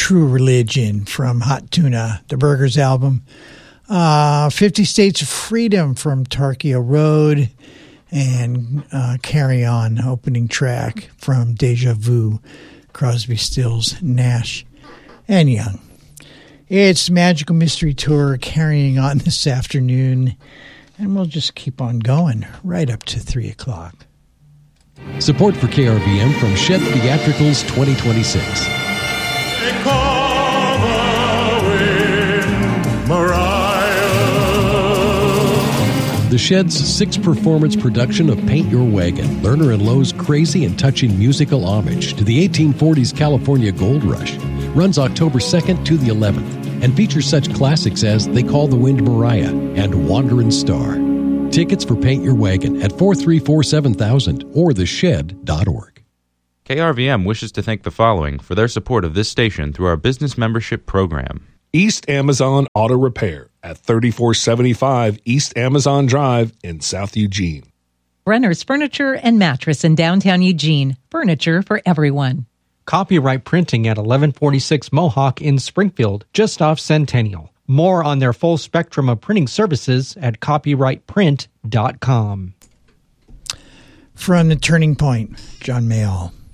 True Religion from Hot Tuna, the Burgers album. 50 States of Freedom from Tarkio Road. And Carry On, opening track from Deja Vu, Crosby, Stills, Nash, and Young. It's Magical Mystery Tour carrying on this afternoon, and we'll just keep on going right up to 3 o'clock. Support for KRVM from Shed Theatricals 2026. The Shed's 6-performance production of Paint Your Wagon, Lerner and Lowe's crazy and touching musical homage to the 1840s California Gold Rush, runs October 2nd to the 11th and features such classics as They Call the Wind Mariah and Wanderin' Star. Tickets for Paint Your Wagon at 434-7000 or theshed.org. KRVM wishes to thank the following for their support of this station through our business membership program. East Amazon Auto Repair at 3475 East Amazon Drive in South Eugene. Brenner's Furniture and Mattress in downtown Eugene. Furniture for everyone. Copyright Printing at 1146 Mohawk in Springfield, just off Centennial. More on their full spectrum of printing services at copyrightprint.com. From The Turning Point, John Mayall.